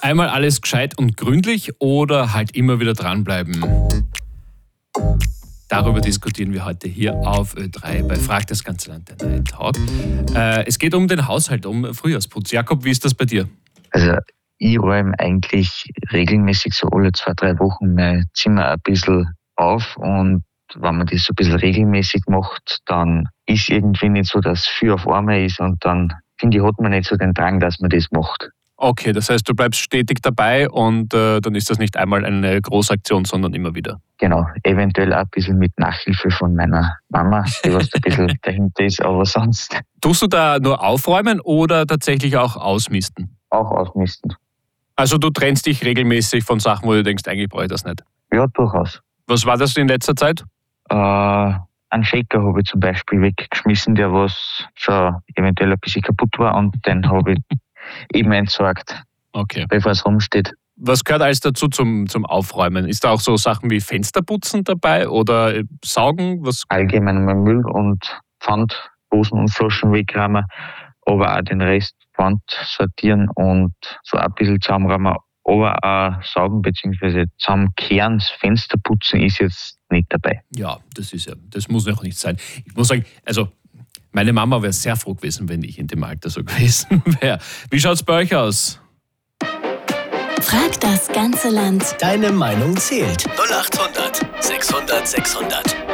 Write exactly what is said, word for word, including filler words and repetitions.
Einmal alles gescheit und gründlich oder halt immer wieder dranbleiben? Darüber diskutieren wir heute hier auf Ö drei bei Frag das ganze Land, der Night Talk. Äh, es geht um den Haushalt, um Frühjahrsputz. Jakob, wie ist das bei dir? Also ich räume eigentlich regelmäßig so alle zwei, drei Wochen mein Zimmer ein bisschen auf, und wenn man das so ein bisschen regelmäßig macht, dann ist irgendwie nicht so, dass viel auf einmal ist, und dann finde ich, hat man nicht so den Drang, dass man das macht. Okay, das heißt, du bleibst stetig dabei und äh, dann ist das nicht einmal eine Großaktion, sondern immer wieder. Genau, eventuell auch ein bisschen mit Nachhilfe von meiner Mama, die was da ein bisschen dahinter ist, aber sonst Tust du da nur aufräumen oder tatsächlich auch ausmisten? auch ausmisten. Also du trennst dich regelmäßig von Sachen, wo du denkst, eigentlich brauche ich das nicht. Ja, durchaus. Was war das in letzter Zeit? Äh, einen Shaker habe ich zum Beispiel weggeschmissen, der was schon eventuell ein bisschen kaputt war, und den habe ich eben entsorgt, Okay. bevor es rumsteht. Was gehört alles dazu zum, zum Aufräumen? Ist da auch so Sachen wie Fensterputzen dabei oder äh, Saugen? Was? Allgemein mal Müll und Pfand, Dosen und Flaschen wegräumen, aber auch den Rest Pfand sortieren und so ein bisschen zusammenräumen, aber auch saugen bzw. zusammenkehren. Das Fensterputzen ist jetzt nicht dabei. Ja, das ist ja, das muss noch nicht sein. Ich muss sagen, also meine Mama wäre sehr froh gewesen, wenn ich in dem Alter so gewesen wäre. Wie schaut's bei euch aus? Frag das ganze Land. Deine Meinung zählt. null acht hundert sechshundert sechshundert.